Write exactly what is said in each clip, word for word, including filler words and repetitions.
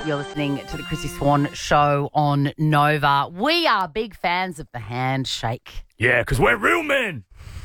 You're listening to the Chrissy Swan Show on Nova. We are big fans of the handshake. Yeah, because we're real men.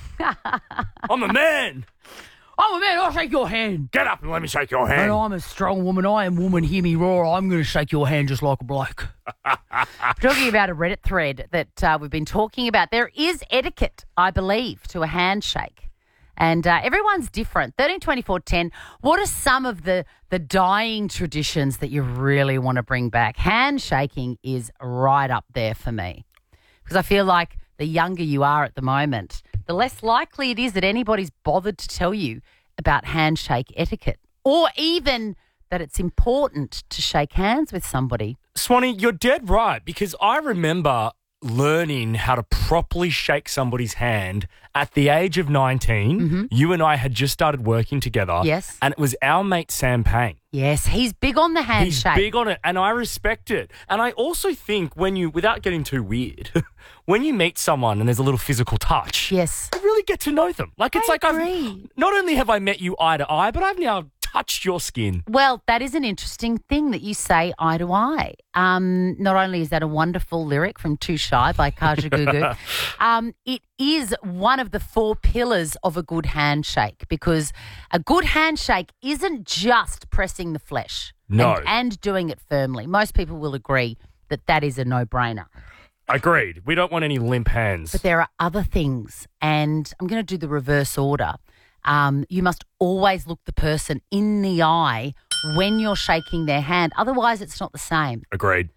I'm a man. I'm a man, I'll shake your hand. Get up and let me shake your And hand. I'm a strong woman. I am woman, hear me roar. I'm going to shake your hand just like a bloke. Talking about a Reddit thread that uh, we've been talking about. There is etiquette, I believe, to a handshake. And uh, everyone's different. thirteen twenty-four ten, what are some of the, the dying traditions that you really want to bring back? Handshaking is right up there for me. Because I feel like the younger you are at the moment, the less likely it is that anybody's bothered to tell you about handshake etiquette or even that it's important to shake hands with somebody. Swanee, you're dead right, because I remember learning how to properly shake somebody's hand at the age of nineteen. Mm-hmm. You and I had just started working together. Yes. And it was our mate Sam Payne. Yes, he's big on the handshake. He's big on it, and I respect it. And I also think when you, without getting too weird, when you meet someone and there's a little physical touch, Yes. you really get to know them. Like it's I like agree. I've not only have I met you eye to eye, but I've now touched your skin. Well, that is an interesting thing that you say eye to eye. Um, not only is that a wonderful lyric from Too Shy by Kajagoogoo, um, it is one of the four pillars of a good handshake, because a good handshake isn't just pressing the flesh No. and, and doing it firmly. Most people will agree that that is a no-brainer. Agreed. We don't want any limp hands. But there are other things, and I'm going to do the reverse order. Um, you must always look the person in the eye when you're shaking their hand. Otherwise, it's not the same. Agreed.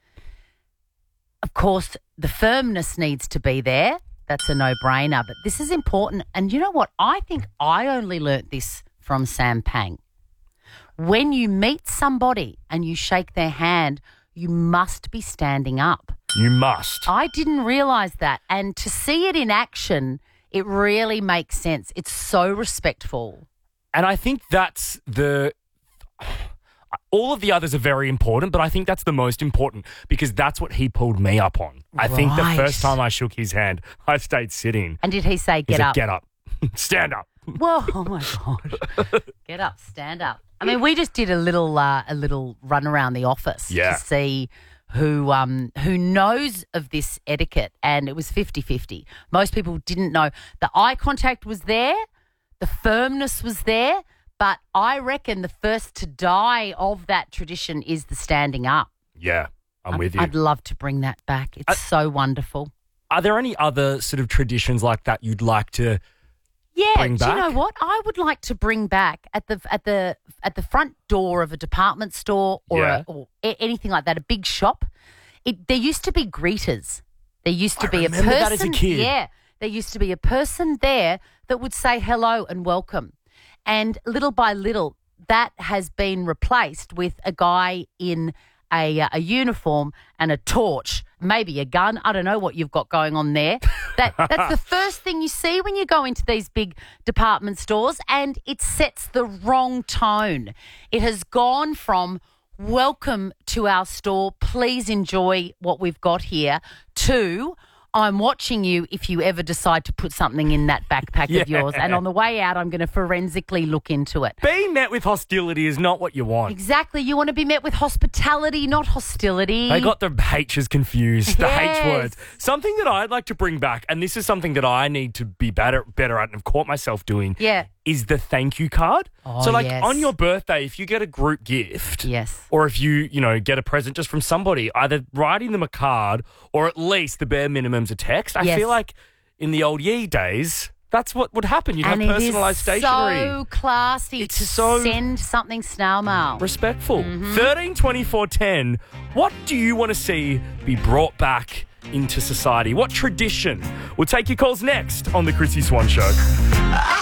Of course, the firmness needs to be there. That's a no-brainer. But this is important. And you know what? I think I only learnt this from Sam Pang. When you meet somebody and you shake their hand, you must be standing up. You must. I didn't realise that. And to see it in action, it really makes sense. It's so respectful. And I think that's the... All of the others are very important, but I think that's the most important because that's what he pulled me up on. I think the Right. first time I shook his hand, I stayed sitting. And did he say, He get said, up? Get up. Stand up. Whoa, oh my gosh. Get up, stand up. I mean, we just did a little uh, a little run around the office Yeah. to see who um who knows of this etiquette, and it was fifty-fifty. Most people didn't know. The eye contact was there, the firmness was there, but I reckon the first to die of that tradition is the standing up. Yeah, I'm with you. I'd love to bring that back. It's I- so wonderful. Are there any other sort of traditions like that you'd like to... Yeah, bring do you know back? what? I would like to bring back at the at the at the front door of a department store or, Yeah. a, or a, anything like that, a big shop. It there used to be greeters. There used to I be a remember person. that as a kid. Yeah, there used to be a person there that would say hello and welcome, and little by little, that has been replaced with a guy in a uh, a uniform and a torch, maybe a gun. I don't know what you've got going on there. That that's the first thing you see when you go into these big department stores, and it sets the wrong tone. It has gone from welcome to our store, please enjoy what we've got here, to I'm watching you if you ever decide to put something in that backpack Yeah. of yours, and on the way out I'm going to forensically look into it. Being met with hostility is not what you want. Exactly. You want to be met with hospitality, not hostility. They got the H's confused, the Yes. H words. Something that I'd like to bring back, and this is something that I need to be better better at and have caught myself doing, Yeah. is the thank you card. Oh, so like yes. on your birthday, if you get a group gift, Yes. or if you, you know, get a present just from somebody, either writing them a card or at least the bare minimum's a text. I Yes. feel like in the old ye days, that's what would happen. You'd And have it is personalised stationery. so classy It's to so- send something snail mail. Respectful. Mm-hmm. thirteen twenty-four ten. What do you want to see be brought back into society? What tradition? We'll take your calls next on The Chrissy Swan Show.